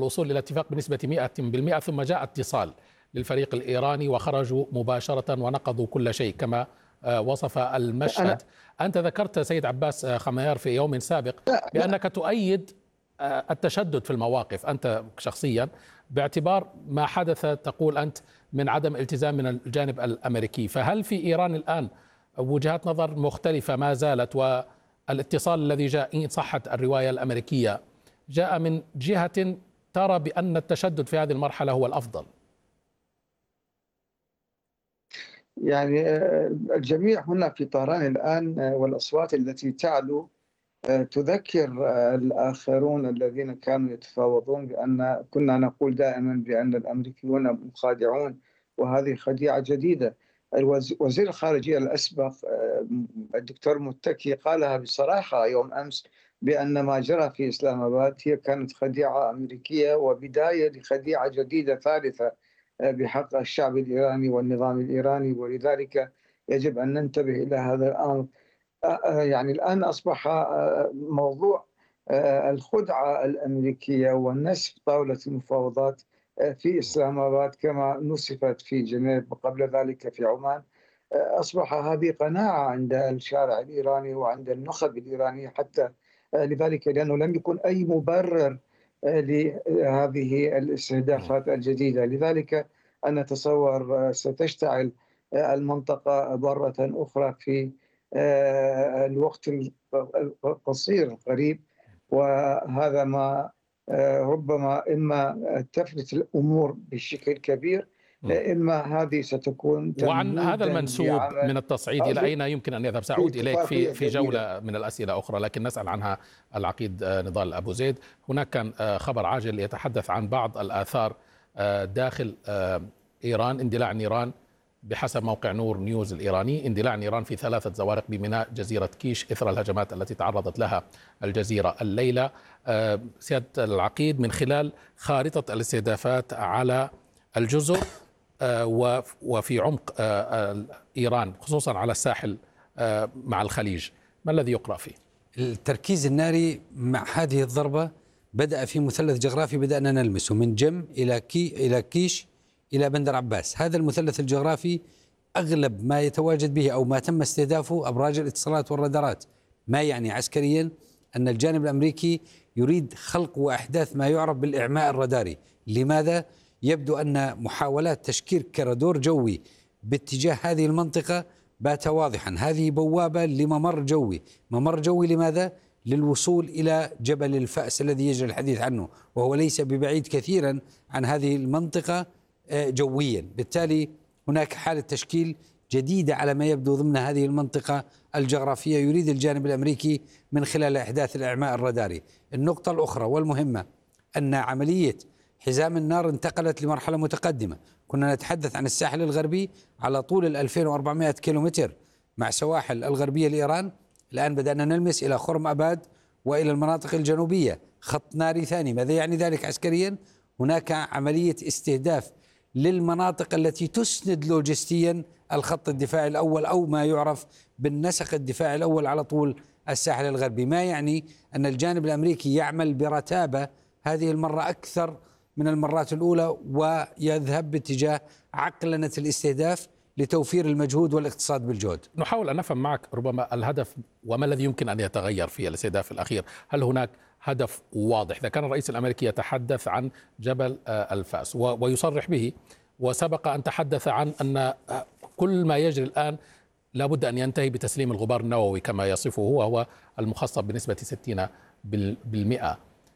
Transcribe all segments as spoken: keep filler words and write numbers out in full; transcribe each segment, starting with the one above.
الوصول إلى اتفاق بنسبة مئة بالمئة، ثم جاء اتصال للفريق الإيراني وخرجوا مباشرة ونقضوا كل شيء كما وصف المشهد. أنت ذكرت سيد عباس خميار في يوم سابق بأنك تؤيد التشدد في المواقف أنت شخصيا، باعتبار ما حدث تقول أنت من عدم التزام من الجانب الأمريكي. فهل في إيران الآن وجهات نظر مختلفة ما زالت، والاتصال الذي جاء إن صحت الرواية الأمريكية جاء من جهة ترى بأن التشدد في هذه المرحلة هو الأفضل؟ يعني الجميع هنا في طهران الآن والأصوات التي تعلو تذكر الآخرون الذين كانوا يتفاوضون بأن كنا نقول دائما بأن الأمريكيون مخادعون، وهذه خديعة جديدة. وزير الخارجية الأسبق الدكتور متكي قالها بصراحة يوم أمس بأن ما جرى في إسلام آباد هي كانت خديعة أمريكية وبداية لخديعة جديدة ثالثة بحق الشعب الإيراني والنظام الإيراني، ولذلك يجب أن ننتبه إلى هذا الأمر. يعني الآن أصبح موضوع الخدعة الأمريكية والنسف طاولة المفاوضات في إسلام آباد كما نسفت في جنيف وقبل ذلك في عمان، أصبح هذه قناعة عند الشارع الإيراني وعند النخب الإيرانية حتى، لذلك لأنه لم يكن أي مبرر لهذه الاستهدافات الجديدة. لذلك أنا أتصور ستشتعل المنطقة ضرة أخرى في الوقت القصير القريب، وهذا ما ربما إما تفلت الأمور بشكل كبير، إما هذه ستكون. وعن هذا المنسوب من التصعيد إلى أين يمكن أن يذهب؟ سأعود إليك في في جولة من الأسئلة أخرى، لكن نسأل عنها العقيد نضال أبو زيد. هناك كان خبر عاجل يتحدث عن بعض الآثار داخل إيران، اندلاع نيران بحسب موقع نور نيوز الإيراني، اندلاع نيران في ثلاثة زوارق بميناء جزيرة كيش إثر الهجمات التي تعرضت لها الجزيرة الليلة. سيادة العقيد، من خلال خارطة الاستهدافات على الجزر وفي عمق إيران خصوصا على الساحل مع الخليج، ما الذي يقرأ فيه؟ التركيز الناري مع هذه الضربة بدأ في مثلث جغرافي بدأنا نلمسه من جم إلى كي إلى كيش إلى بندر عباس. هذا المثلث الجغرافي أغلب ما يتواجد به أو ما تم استهدافه أبراج الاتصالات والرادارات، ما يعني عسكريا أن الجانب الأمريكي يريد خلق وإحداث ما يعرف بالإعماء الراداري. لماذا؟ يبدو أن محاولات تشكيل كرادور جوي باتجاه هذه المنطقة بات واضحا. هذه بوابة لممر جوي. ممر جوي لماذا؟ للوصول إلى جبل الفأس الذي يجري الحديث عنه، وهو ليس ببعيد كثيرا عن هذه المنطقة جويا. بالتالي هناك حالة تشكيل جديدة على ما يبدو ضمن هذه المنطقة الجغرافية يريد الجانب الأمريكي من خلال إحداث الإعماء الراداري. النقطة الأخرى والمهمة أن عملية حزام النار انتقلت لمرحلة متقدمة. كنا نتحدث عن الساحل الغربي على طول ال ألفين وأربعمائة كيلومتر مع سواحل الغربية لإيران، الآن بدأنا نلمس إلى خرم أباد وإلى المناطق الجنوبية، خط ناري ثاني. ماذا يعني ذلك عسكريا؟ هناك عملية استهداف للمناطق التي تسند لوجستيا الخط الدفاعي الأول أو ما يعرف بالنسق الدفاعي الأول على طول الساحل الغربي، ما يعني أن الجانب الأمريكي يعمل برتابة هذه المرة أكثر من المرات الأولى ويذهب باتجاه عقلنة الاستهداف لتوفير المجهود والاقتصاد بالجهد. نحاول أن نفهم معك ربما الهدف وما الذي يمكن أن يتغير في الاستهداف الأخير. هل هناك هدف واضح؟ إذا كان الرئيس الأمريكي يتحدث عن جبل الفأس ويصرح به، وسبق أن تحدث عن أن كل ما يجري الآن لابد أن ينتهي بتسليم الغبار النووي كما يصفه هو، هو المخصب بنسبة ستين بالمئة.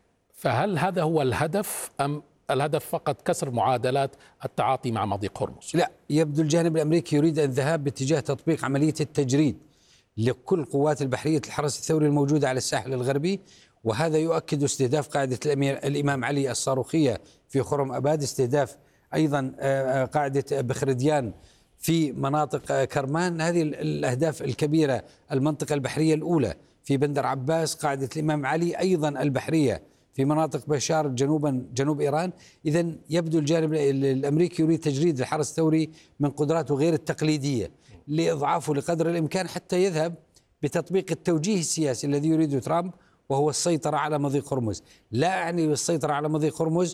فهل هذا هو الهدف أم الهدف فقط كسر معادلات التعاطي مع مضيق هرمز؟ لا، يبدو الجانب الأمريكي يريد الذهاب باتجاه تطبيق عملية التجريد لكل قوات البحرية الحرس الثوري الموجودة على الساحل الغربي، وهذا يؤكد استهداف قاعدة الإمام علي الصاروخية في خرم أباد، استهداف أيضا قاعدة بخرديان في مناطق كرمان. هذه الأهداف الكبيرة. المنطقة البحرية الأولى في بندر عباس، قاعدة الإمام علي أيضا البحرية في مناطق بشار جنوبا جنوب إيران. إذن يبدو الجانب الأمريكي يريد تجريد الحرس الثوري من قدراته غير التقليدية لإضعافه لقدر الإمكان حتى يذهب بتطبيق التوجيه السياسي الذي يريده ترامب، وهو السيطرة على مضيق هرمز. لا أعني بالسيطرة على مضيق هرمز